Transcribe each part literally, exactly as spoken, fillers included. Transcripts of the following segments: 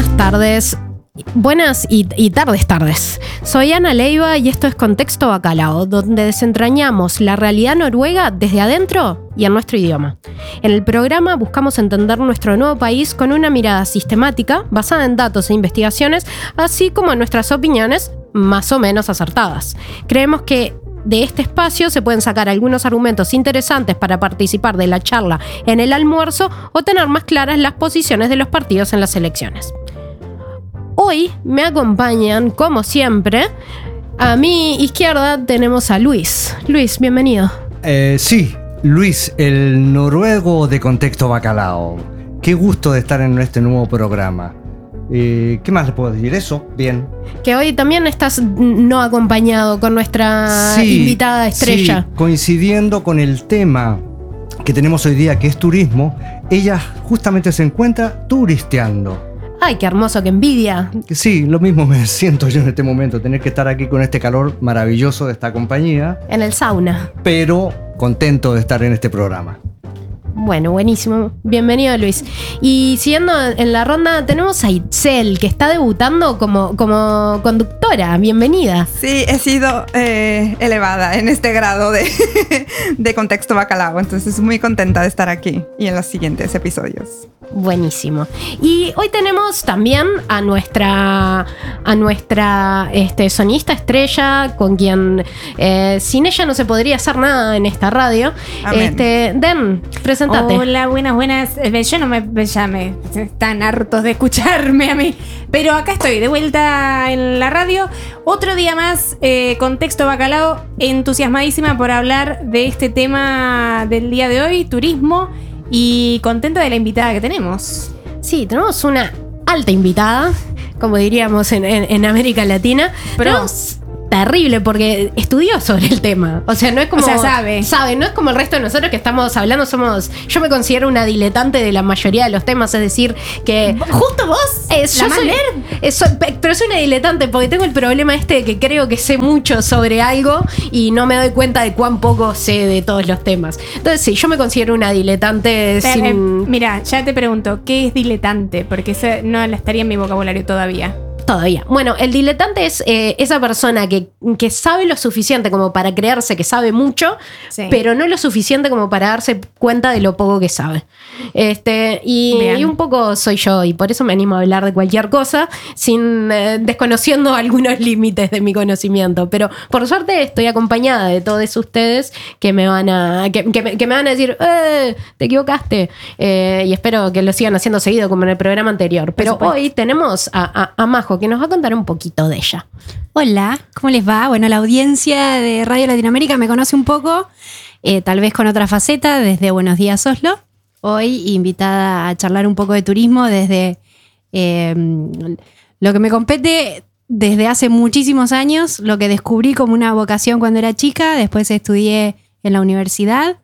buenas tardes. Buenas y, y tardes tardes. Soy Ana Leiva y esto es Contexto Bacalao, donde desentrañamos la realidad noruega desde adentro y en nuestro idioma. En el programa buscamos entender nuestro nuevo país con una mirada sistemática, basada en datos e investigaciones, así como en nuestras opiniones más o menos acertadas. Creemos que de este espacio se pueden sacar algunos argumentos interesantes para participar de la charla en el almuerzo o tener más claras las posiciones de los partidos en las elecciones. Hoy me acompañan, como siempre, a mi izquierda tenemos a Luis. Luis, bienvenido. Eh, sí, Luis, el noruego de Contexto Bacalao. Qué gusto de estar en este nuevo programa. Eh, ¿Qué más le puedo decir? Eso, bien. Que hoy también estás no acompañado con nuestra sí, invitada estrella. Sí, coincidiendo con el tema que tenemos hoy día, que es turismo, ella justamente se encuentra turisteando. ¡Ay, qué hermoso, qué envidia! Sí, lo mismo me siento yo en este momento, tener que estar aquí con este calor maravilloso de esta compañía. En el sauna. Pero contento de estar en este programa. Bueno, buenísimo. Bienvenido, Luis. Y siguiendo en la ronda, tenemos a Itzel, que está debutando como, como conductora. Bienvenida. Sí, he sido eh, elevada en este grado de, de Contexto Bacalao, entonces muy contenta de estar aquí y en los siguientes episodios. Buenísimo. Y hoy tenemos también a nuestra a nuestra este, sonista estrella, con quien eh, sin ella no se podría hacer nada en esta radio. Amén. Este, Den, presentate. Hola, buenas, buenas. Yo no me, ya me están hartos de escucharme a mí, pero acá estoy de vuelta en la radio. Otro día más, eh, Contexto Bacalao, entusiasmadísima por hablar de este tema del día de hoy, turismo. Y contenta de la invitada que tenemos. Sí, tenemos una alta invitada, como diríamos en, en, en América Latina. Pero es terrible porque estudió sobre el tema. O sea, no es como... O sea, sabe. Sabe, no es como el resto de nosotros que estamos hablando, somos... Yo me considero una diletante de la mayoría de los temas, es decir, que... ¿Justo vos? Eh, ¿La yo soy, eh, soy, pero soy una diletante porque tengo el problema este de que creo que sé mucho sobre algo y no me doy cuenta de cuán poco sé de todos los temas. Entonces sí, yo me considero una diletante Pero, sin... eh, mira, ya te pregunto, ¿qué es diletante? Porque ese no la estaría en mi vocabulario todavía. Todavía. Bueno, el diletante es eh, esa persona que, que sabe lo suficiente como para creerse que sabe mucho, sí, pero no lo suficiente como para darse cuenta de lo poco que sabe. Este, y, y un poco soy yo, y por eso me animo a hablar de cualquier cosa, sin eh, desconociendo algunos límites de mi conocimiento. Pero por suerte estoy acompañada de todos ustedes que me van a, que, que me, que me van a decir, eh, te equivocaste. Eh, y espero que lo sigan haciendo seguido como en el programa anterior. Pero hoy tenemos a, a, a Majo, que nos va a contar un poquito de ella. Hola, ¿cómo les va? Bueno, la audiencia de Radio Latinoamérica me conoce un poco, eh, tal vez con otra faceta, desde Buenos Días Oslo. Hoy invitada a charlar un poco de turismo desde eh, lo que me compete desde hace muchísimos años, lo que descubrí como una vocación cuando era chica, después estudié en la universidad,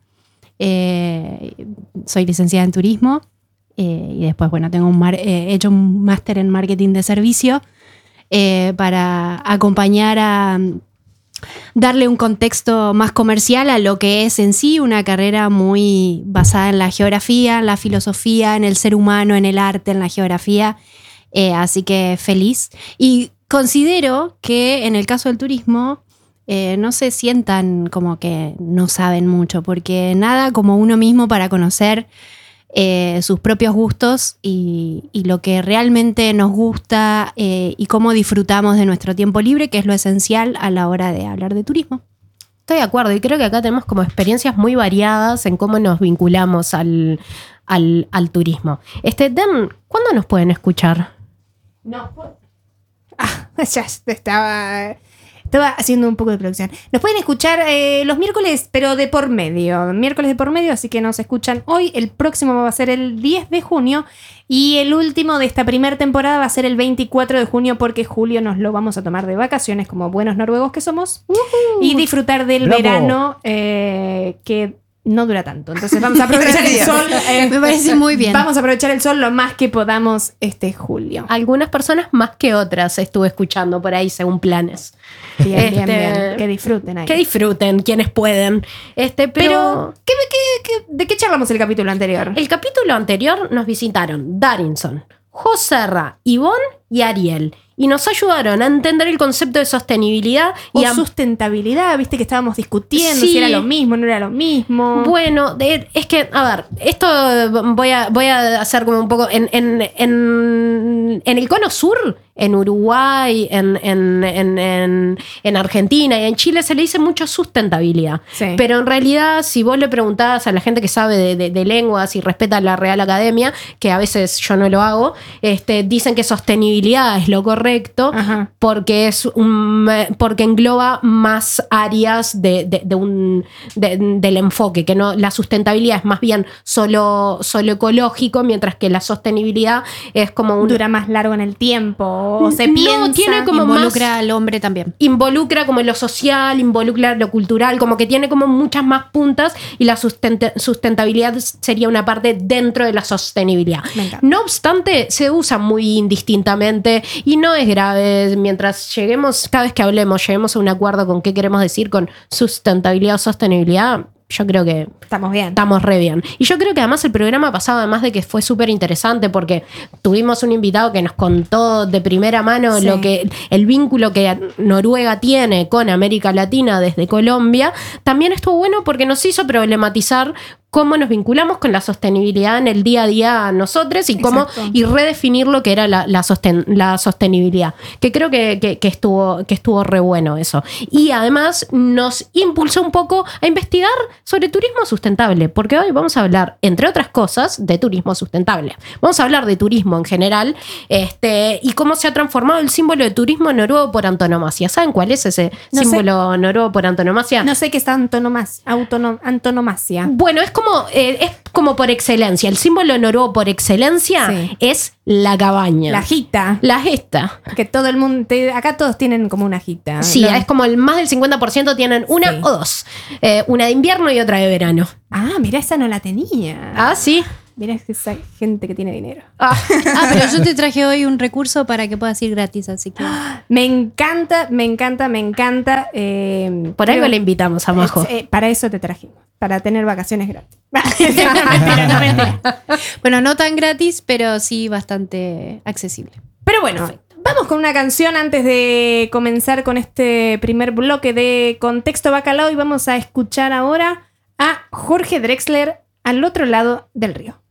eh, soy licenciada en turismo. Eh, y después, bueno, tengo un mar, eh, he hecho un máster en marketing de servicio eh, para acompañar a darle un contexto más comercial a lo que es en sí una carrera muy basada en la geografía, en la filosofía, en el ser humano, en el arte, en la geografía. Eh, así que feliz. Y considero que en el caso del turismo eh, no se sientan como que no saben mucho, porque nada como uno mismo para conocer Eh, sus propios gustos y, y lo que realmente nos gusta eh, y cómo disfrutamos de nuestro tiempo libre, que es lo esencial a la hora de hablar de turismo. Estoy de acuerdo, y creo que acá tenemos como experiencias muy variadas en cómo nos vinculamos al, al, al turismo. Este, Dan, ¿cuándo nos pueden escuchar? No, ah, ya estaba... Estaba haciendo un poco de producción. Nos pueden escuchar eh, los miércoles, pero de por medio. Miércoles de por medio, así que nos escuchan hoy. El próximo va a ser el diez de junio. Y el último de esta primera temporada va a ser el veinticuatro de junio, porque julio nos lo vamos a tomar de vacaciones, como buenos noruegos que somos. Uh-huh. Y disfrutar del ¡Bravo! verano eh, que no dura tanto. Entonces vamos a aprovechar el sol. Eh, Me parece muy bien. Vamos a aprovechar el sol lo más que podamos este julio. Algunas personas más que otras estuve escuchando por ahí según planes. Bien, este, bien, bien. Que disfruten ahí. Que disfruten quienes pueden. Este, pero, pero ¿qué, qué, qué, ¿de qué charlamos el capítulo anterior? El capítulo anterior nos visitaron Darinson, Joserra, Ivonne y Ariel. Y nos ayudaron a entender el concepto de sostenibilidad O y a... sustentabilidad, viste que estábamos discutiendo Sí. si era lo mismo, no era lo mismo. Bueno, de- es que, a ver, esto voy a, voy a hacer como un poco. En, en, en, en el cono sur, en Uruguay, en, en, en, en, en Argentina y en Chile se le dice mucho sustentabilidad. Sí. Pero en realidad, si vos le preguntás a la gente que sabe de, de- de lenguas y respeta la Real Academia, que a veces yo no lo hago, este, dicen que sostenibilidad es lo correcto. Ajá. Porque es un, porque engloba más áreas de, de- de un, de- del enfoque, que no la sustentabilidad es más bien solo, solo ecológico, mientras que la sostenibilidad es como un Dura más largo en el tiempo, o se No, piensa. tiene como Involucra más- al hombre también. involucra como lo social, involucra lo cultural, como que tiene como muchas más puntas y la sustenta- sustentabilidad sería una parte dentro de la sostenibilidad. Me encanta. No obstante, se usa muy indistintamente y no es grave. Mientras lleguemos, cada vez que hablemos, lleguemos a un acuerdo con qué queremos decir con sustentabilidad o sostenibilidad, yo creo que Estamos bien. estamos re bien. Y yo creo que además el programa pasado, además de que fue súper interesante porque tuvimos un invitado que nos contó de primera mano Sí. lo que el vínculo que Noruega tiene con América Latina desde Colombia, también estuvo bueno porque nos hizo problematizar cómo nos vinculamos con la sostenibilidad en el día a día nosotros y cómo Exacto. y redefinir lo que era la, la, sosten- la sostenibilidad. Que creo que, que- que estuvo, que estuvo re bueno eso. Y además nos impulsó un poco a investigar sobre turismo sustentable, porque hoy vamos a hablar, entre otras cosas, de turismo sustentable. Vamos a hablar de turismo en general, este, y cómo se ha transformado el símbolo de turismo noruego por antonomasia. ¿Saben cuál es ese No sé. símbolo noruego por antonomasia? No sé qué es antonomas, autonom- antonomasia. Bueno, es como, eh, es como por excelencia. El símbolo noruego por excelencia Sí. es la cabaña. La jita. La gesta. Que todo el mundo. te- acá todos tienen como una jita. Sí, ¿no? es como el más del cincuenta por ciento tienen una Sí. o dos. Eh, una de invierno y otra de verano. Ah, mira, esa no la tenía. Ah, sí. Mira esa gente que tiene dinero. Ah, Ah, pero yo te traje hoy un recurso para que puedas ir gratis, así que. Me encanta, me encanta, me encanta. eh, por algo creo- le invitamos a Majo. Eh, para eso te trajimos. Para tener vacaciones gratis. no, mentira, no, mentira. Bueno, no tan gratis, pero sí bastante accesible. Pero bueno, vamos con una canción antes de comenzar con este primer bloque de Contexto Bacalao y vamos a escuchar ahora a Jorge Drexler al otro lado del río.